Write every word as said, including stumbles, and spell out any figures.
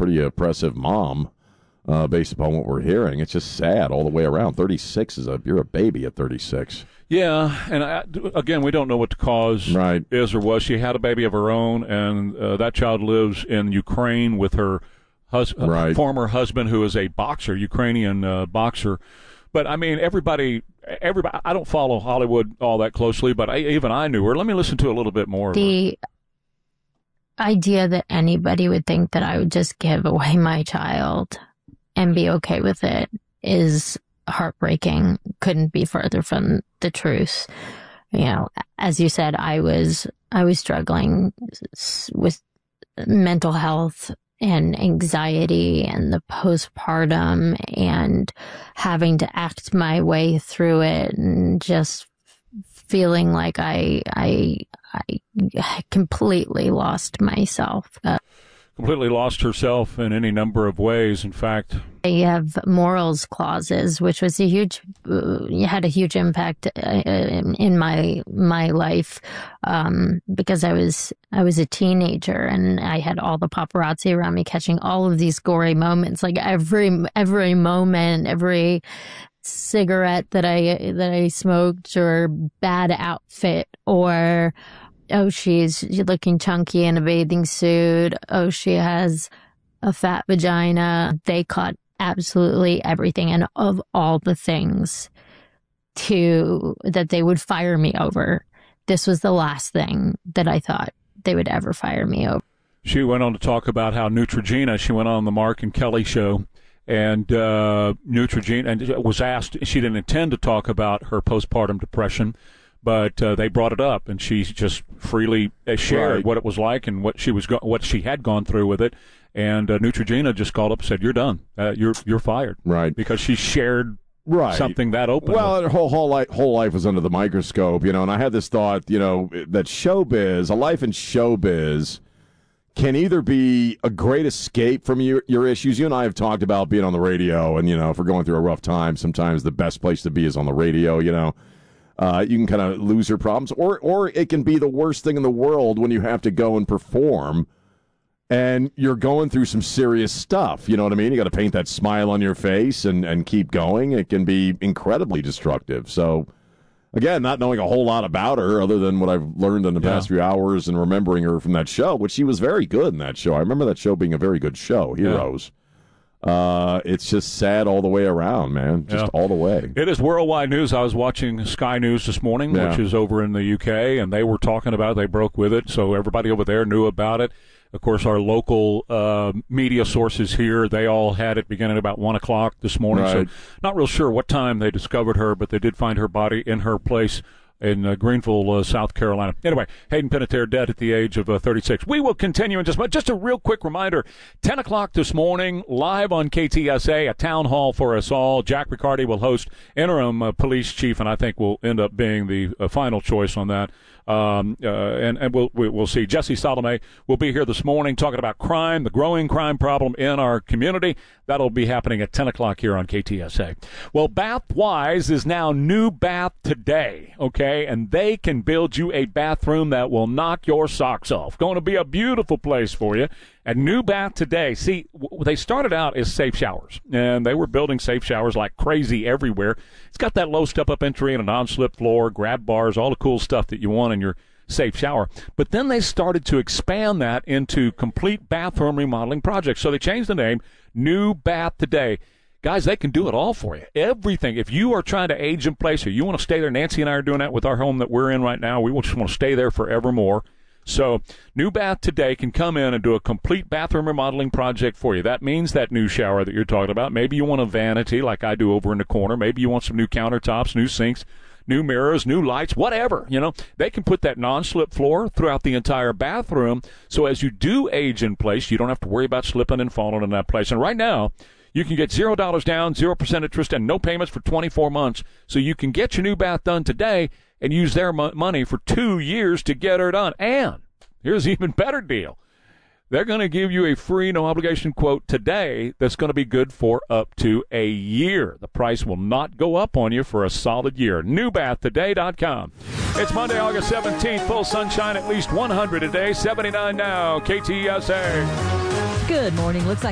pretty impressive mom, uh, based upon what we're hearing. It's just sad all the way around. thirty-six is a you're a baby at thirty-six. Yeah, and I, again, we don't know what the cause right. is or was. She had a baby of her own, and uh, that child lives in Ukraine with her hus- right. uh, former husband, who is a boxer, Ukrainian uh, boxer. But, I mean, everybody, everybody, I don't follow Hollywood all that closely, but I, even I knew her. Let me listen to a little bit more the of her. Idea that anybody would think that I would just give away my child and be okay with it is heartbreaking. Couldn't be further from the truth. You know, as you said, I was, I was struggling with mental health and anxiety and the postpartum and having to act my way through it and just feeling like I, I, I completely lost myself. Uh, Completely lost herself in any number of ways. In fact, I have morals clauses, which was a huge, uh, had a huge impact uh, in, in my my life, um, because I was I was a teenager and I had all the paparazzi around me catching all of these gory moments, like every every moment, every cigarette that I that I smoked, or bad outfit, or oh, she's looking chunky in a bathing suit. Oh, she has a fat vagina. They caught absolutely everything. And of all the things to that they would fire me over, this was the last thing that I thought they would ever fire me over. She went on to talk about how Neutrogena, she went on the Mark and Kelly show, and uh, Neutrogena, and was asked, she didn't intend to talk about her postpartum depression, but uh, they brought it up, and she just freely shared right. what it was like and what she was go- what she had gone through with it. And uh, Neutrogena just called up and said, "You're done. Uh, you're you're fired." Right, because she shared right. something that open. Well, her whole whole life, whole life was under the microscope, you know. And I had this thought, you know, that showbiz, a life in showbiz, can either be a great escape from your your issues. You and I have talked about being on the radio, and you know, if we're going through a rough time, sometimes the best place to be is on the radio, you know. Uh, you can kind of lose your problems, or or it can be the worst thing in the world when you have to go and perform, and you're going through some serious stuff. You know what I mean? You got to paint that smile on your face and, and keep going. It can be incredibly destructive. So, again, not knowing a whole lot about her other than what I've learned in the past yeah. few hours and remembering her from that show, which she was very good in that show. I remember that show being a very good show, Heroes. Yeah. Uh, it's just sad all the way around, man. Just yeah. all the way. It is worldwide news. I was watching Sky News this morning, yeah. which is over in the U K, and they were talking about it. They broke with it, so everybody over there knew about it. Of course, our local uh, media sources here, they all had it beginning about one o'clock this morning. Right. So not real sure what time they discovered her, but they did find her body in her place in uh, Greenville, uh, South Carolina. Anyway, Hayden Panettiere dead at the age of uh, thirty-six. We will continue in just a moment. Just a real quick reminder, ten o'clock this morning, live on K T S A, a town hall for us all. Jack Riccardi will host, interim uh, police chief, and I think will end up being the uh, final choice on that. Um, uh, and, and we'll, we'll see. Jesse Salome will be here this morning talking about crime, the growing crime problem in our community. That'll be happening at ten o'clock here on K T S A. Well, Bathwise is now New Bath Today, okay? And they can build you a bathroom that will knock your socks off. Going to be a beautiful place for you. At New Bath Today, see, w- they started out as safe showers, and they were building safe showers like crazy everywhere. It's got that low step-up entry and a non-slip floor, grab bars, all the cool stuff that you want in your safe shower. But then they started to expand that into complete bathroom remodeling projects. So they changed the name, New Bath Today. Guys, they can do it all for you. Everything. If you are trying to age in place or you want to stay there, Nancy and I are doing that with our home that we're in right now. We just want to stay there forevermore. So New Bath Today can come in and do a complete bathroom remodeling project for you. That means that new shower that you're talking about. Maybe you want a vanity like I do over in the corner. Maybe you want some new countertops, new sinks, new mirrors, new lights, whatever. You know, they can put that non-slip floor throughout the entire bathroom. So as you do age in place, you don't have to worry about slipping and falling in that place. And right now, you can get zero dollars down, zero percent interest, and no payments for twenty-four months. So you can get your new bath done today and use their mo- money for two years to get her done. And here's an even better deal. They're going to give you a free, no-obligation quote today that's going to be good for up to a year. The price will not go up on you for a solid year. new bath today dot com. It's Monday, August seventeenth. Full sunshine, at least one hundred today. seventy-nine now. K T S A. Good morning. Looks like